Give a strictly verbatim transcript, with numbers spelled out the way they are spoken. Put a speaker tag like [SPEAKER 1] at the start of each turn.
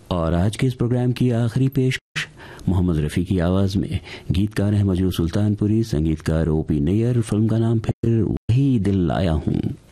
[SPEAKER 1] और आज के इस प्रोग्राम की आखिरी पेशकश मोहम्मद रफ़ी की आवाज़ में। गीतकार हैं मजरू सुल्तानपुरी, संगीतकार ओ पी नैयर, फिल्म का नाम फिर वही दिल लाया हूँ।